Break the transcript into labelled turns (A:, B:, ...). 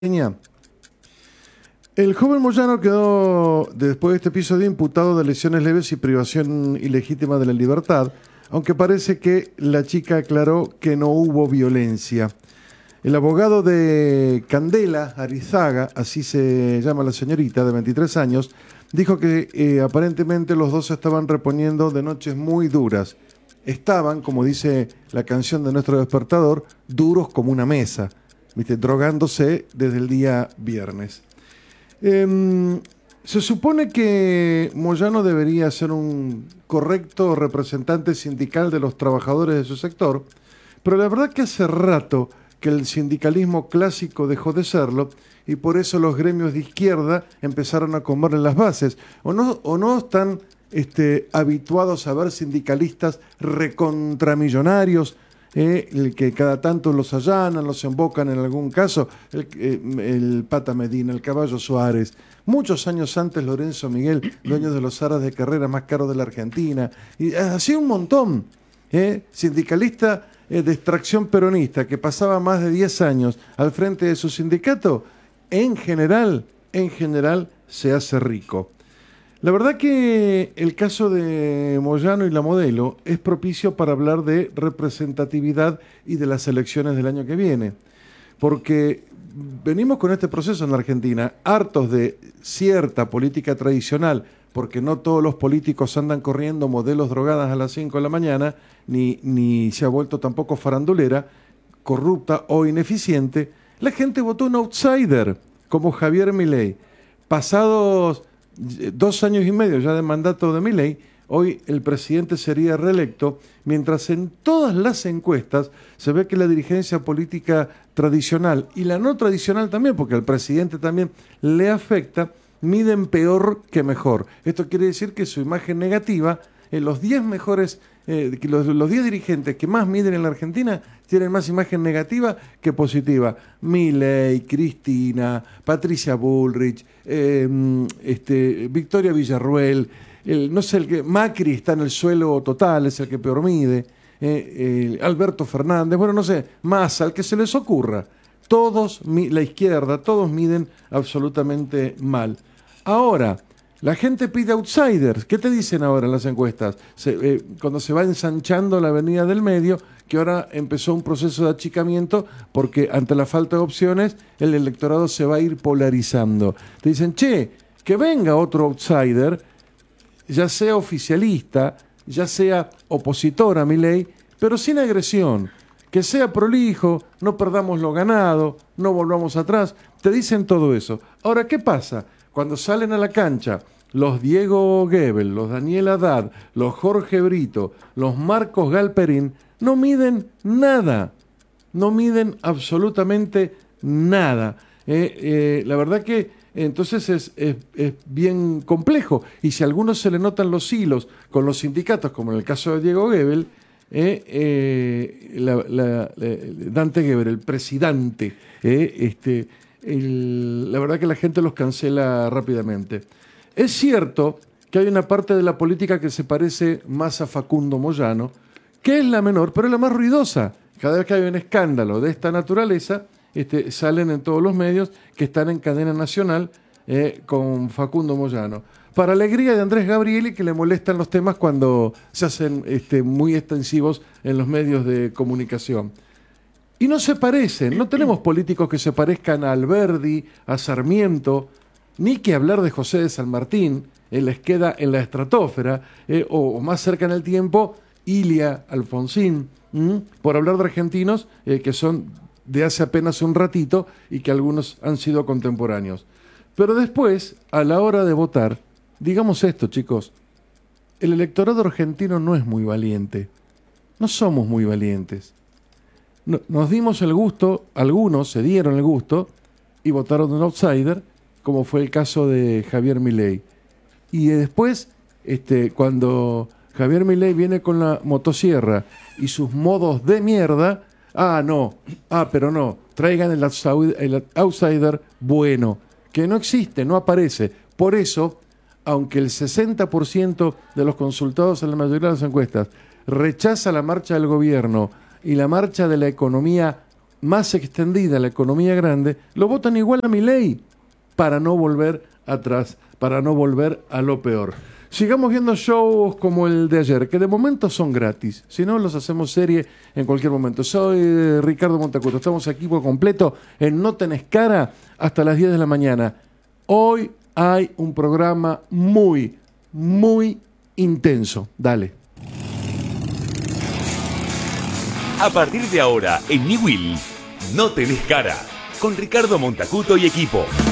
A: El joven Moyano quedó, después de este episodio, imputado de lesiones leves y privación ilegítima de la libertad, aunque parece que la chica aclaró que no hubo violencia. El abogado de Candela, Arizaga, así se llama la señorita, de 23 años, dijo que aparentemente los dos se estaban reponiendo de noches muy duras. Estaban, como dice la canción de nuestro despertador, duros como una mesa, ¿viste? Drogándose desde el día viernes. Se supone que Moyano debería ser un correcto representante sindical de los trabajadores de su sector, pero la verdad que hace rato que el sindicalismo clásico dejó de serlo y por eso los gremios de izquierda empezaron a comerle las bases. ¿O no están habituados a ver sindicalistas recontramillonarios? El que cada tanto los allanan, los embocan en algún caso, el Pata Medina, el Caballo Suárez, muchos años antes Lorenzo Miguel, dueño de los aras de carrera más caros de la Argentina, y así un montón, sindicalista de extracción peronista que pasaba más de 10 años al frente de su sindicato, en general se hace rico. La verdad que el caso de Moyano y la modelo es propicio para hablar de representatividad y de las elecciones del año que viene, porque venimos con este proceso en la Argentina, hartos de cierta política tradicional, porque no todos los políticos andan corriendo modelos drogadas a las 5 de la mañana, ni se ha vuelto tampoco farandulera, corrupta o ineficiente. La gente votó un outsider, como Javier Milei. Pasados 2 años y medio ya de mandato de Milei, hoy el presidente sería reelecto, mientras en todas las encuestas se ve que la dirigencia política tradicional y la no tradicional también, porque al presidente también le afecta, miden peor que mejor. Esto quiere decir que su imagen negativa, los 10 mejores, los 10 dirigentes que más miden en la Argentina tienen más imagen negativa que positiva. Milei, Cristina, Patricia Bullrich, Victoria Villarruel, no sé, el que Macri está en el suelo total, es el que peor mide, Alberto Fernández, bueno, no sé, Massa, al que se les ocurra. Todos, la izquierda, todos miden absolutamente mal. Ahora, la gente pide outsiders. ¿Qué te dicen ahora en las encuestas? Cuando se va ensanchando la avenida del medio, que ahora empezó un proceso de achicamiento porque ante la falta de opciones el electorado se va a ir polarizando. Te dicen, che, que venga otro outsider, ya sea oficialista, ya sea opositor a Milei, pero sin agresión, que sea prolijo, no perdamos lo ganado, no volvamos atrás. Te dicen todo eso. Ahora, ¿qué pasa? Cuando salen a la cancha los Diego Gebel, los Daniel Haddad, los Jorge Brito, los Marcos Galperín, no miden nada, no miden absolutamente nada. La verdad que entonces es bien complejo. Y si a algunos se le notan los hilos con los sindicatos, como en el caso de Diego Gebel, Dante Gebel, el presidente, la verdad que la gente los cancela rápidamente. Es cierto que hay una parte de la política que se parece más a Facundo Moyano, que es la menor, pero es la más ruidosa. Cada vez que hay un escándalo de esta naturaleza, salen en todos los medios que están en cadena nacional con Facundo Moyano. Para alegría de Andrés Gabrieli, que le molestan los temas cuando se hacen muy extensivos en los medios de comunicación. Y no se parecen, no tenemos políticos que se parezcan a Alberdi, a Sarmiento, ni que hablar de José de San Martín, les queda en la estratosfera, o más cerca en el tiempo, Ilia Alfonsín, por hablar de argentinos que son de hace apenas un ratito y que algunos han sido contemporáneos. Pero después, a la hora de votar, digamos esto, chicos, el electorado argentino no es muy valiente, no somos muy valientes. Nos dimos el gusto, algunos se dieron el gusto y votaron un outsider, como fue el caso de Javier Milei. Y después, cuando Javier Milei viene con la motosierra y sus modos de mierda, pero no, traigan el outsider bueno, que no existe, no aparece. Por eso, aunque el 60% de los consultados en la mayoría de las encuestas rechaza la marcha del gobierno y la marcha de la economía más extendida, la economía grande, lo votan igual a Milei para no volver atrás, para no volver a lo peor. Sigamos viendo shows como el de ayer, que de momento son gratis, si no los hacemos serie en cualquier momento. Soy Ricardo Montacuto, estamos aquí por completo en No Tenés Cara hasta las 10 de la mañana. Hoy hay un programa muy, muy intenso. Dale.
B: A partir de ahora, en New Will, No Tenés Cara, con Ricardo Montacuto y equipo.